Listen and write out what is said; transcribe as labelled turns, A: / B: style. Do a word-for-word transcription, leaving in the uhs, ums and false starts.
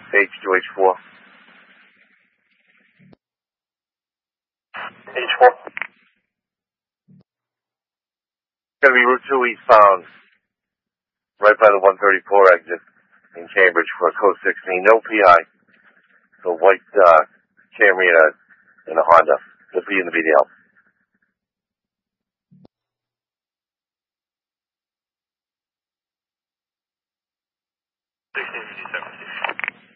A: H two H four.
B: H four.
A: Gonna be Route two eastbound, right by the one thirty-four exit in Cambridge for code sixteen. No P I. So white uh, Camry and a, and a Honda. They'll be in the V D L.
B: sixteen seventy.